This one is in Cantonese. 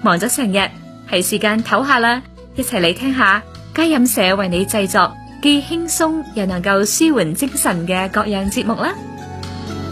忙咗成日，係時間唞下啦，一齊嚟聽下佳音社為你製作既輕鬆又能夠舒緩精神嘅各樣節目啦。